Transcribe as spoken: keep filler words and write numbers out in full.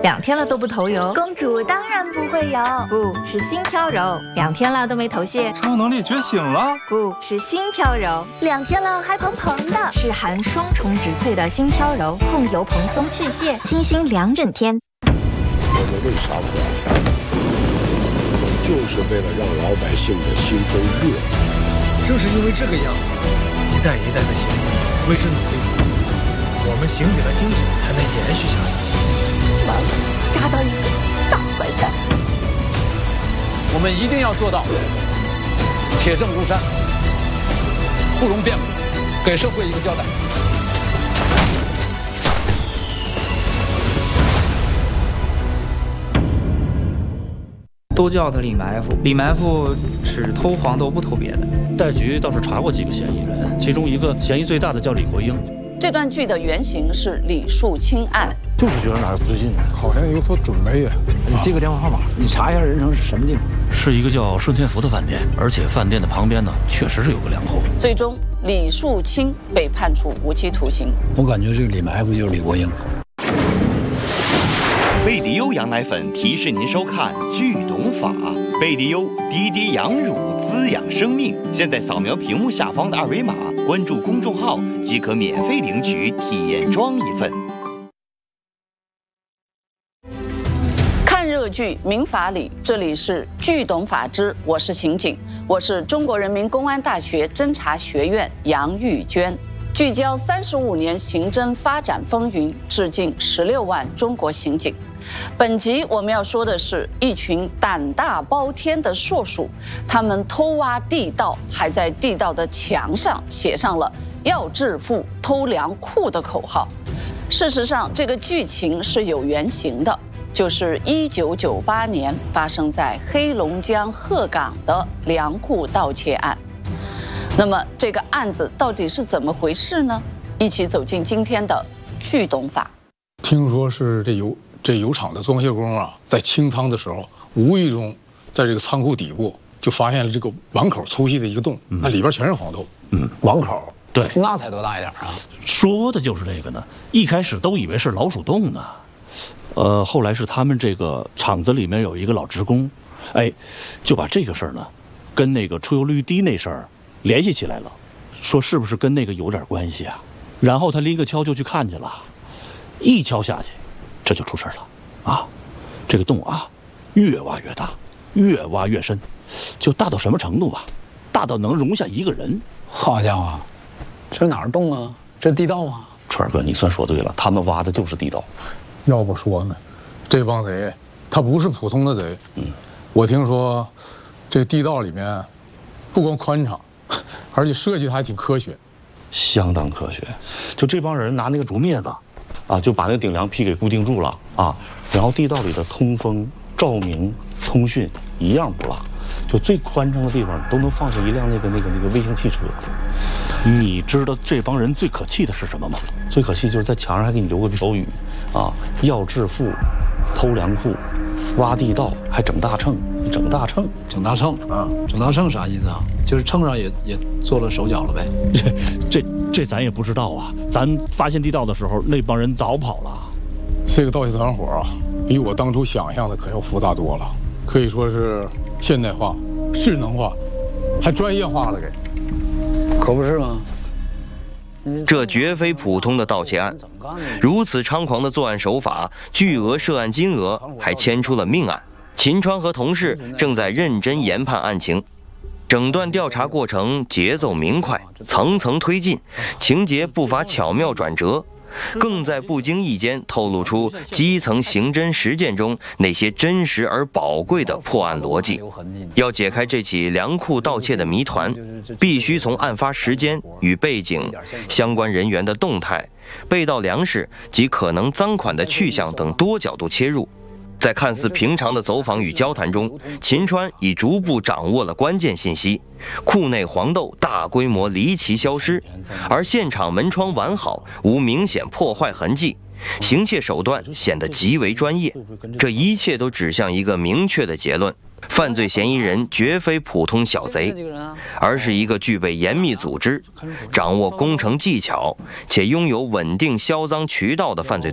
两天了都不头油。 公主当然不会有， 不是心飘柔，两天了都没头屑。 超能力觉醒了， 不是心飘柔， 两天了还蓬蓬的， 是含双重植萃的心飘柔，控油蓬松去屑，清新两整天。 我们为啥不安？就是为了让老百姓的心中热。 正是因为这个样子，一代一代的行医为之努力，我们行笔的精神才能延续下去。 完了，扎到一个大坏蛋。 我们一定要做到铁证如山，不容辩驳，给社会一个交代。 都叫他李埋伏，李埋伏只偷黄豆不偷别的。 代局倒是查过几个嫌疑人，其中一个嫌疑最大的叫李国英。 这段剧的原型是李树清案， 就是觉得哪儿不对劲， 好像有所准备呀。 你记个电话号码，你查一下人城是什么地方？ 是一个叫顺天福的饭店，而且饭店的旁边呢，确实是有个粮库。 最终，李树清被判处无期徒刑。 我感觉这个李埋伏就是李国英。 贝迪优羊奶粉提示您收看《剧懂法》，贝迪优滴滴羊乳滋养生命。现在扫描屏幕下方的二维码，关注公众号即可免费领取体验装一份。 看热剧民法理，这里是剧懂法之，我是刑警，我是中国人民公安大学侦查学院杨玉娟。聚焦三十五年刑侦发展风云，致敬十六万中国刑警。本集我们要说的是一群胆大包天的硕鼠，他们偷挖地道，还在地道的墙上写上了“要致富偷粮库”的口号。事实上，这个剧情是有原型的，就是一九九八年发生在黑龙江鹤岗的粮库盗窃案。那么这个案子到底是怎么回事呢？一起走进今天的剧懂法。 听说是这油这油厂的装卸工啊，在清仓的时候，无意中在这个仓库底部就发现了这个碗口粗细的一个洞，嗯、那里边全是黄豆。 嗯， 碗口， 对， 那才多大一点啊？ 说的就是这个呢。一开始都以为是老鼠洞呢，呃，后来是他们这个厂子里面有一个老职工，哎，就把这个事儿呢，跟那个出油率低那事儿联系起来了，说是不是跟那个有点关系啊？然后他拎个锹就去看去了，一锹下去，这就出事了啊！这个洞啊，越挖越大，越挖越深，就大到什么程度啊？大到能容下一个人。 好家伙，这哪儿洞啊？这地道啊！ 川哥，你算说对了，他们挖的就是地道。 要不说呢，这帮贼他不是普通的贼。嗯，我听说这地道里面不光宽敞，而且设计的还挺科学， 相当科学。就这帮人拿那个竹篾子，啊，就把那个顶梁坯给固定住了啊，然后地道里的通风、照明、通讯一样不落，就最宽敞的地方都能放下一辆那个那个那个微型汽车。你知道这帮人最可气的是什么吗？最可气就是在墙上还给你留个标语，啊，要致富，偷粮库，挖地道，还整大秤，整大秤， 整大秤啊，整大秤啥意思啊？就是秤上也也做了手脚了呗？ 这这这咱也不知道啊。咱发现地道的时候，那帮人早跑了。 这个盗窃团伙啊，比我当初想象的可要复杂多了，可以说是现代化、智能化，还专业化了给。 可不是吗？ 这绝非普通的盗窃案，如此猖狂的作案手法，巨额涉案金额还牵出了命案。秦川和同事正在认真研判案情，整段调查过程节奏明快，层层推进，情节不乏巧妙转折，更在不经意间透露出基层刑侦实践中那些真实而宝贵的破案逻辑。要解开这起粮库盗窃的谜团，必须从案发时间与背景、相关人员的动态、被盗粮食及可能赃款的去向等多角度切入。在看似平常的走访与交谈中，秦川已逐步掌握了关键信息：库内黄豆大规模离奇消失，而现场门窗完好，无明显破坏痕迹，行窃手段显得极为专业。这一切都指向一个明确的结论：犯罪嫌疑人绝非普通小贼，而是一个具备严密组织、掌握工程技巧且拥有稳定销赃渠道的犯罪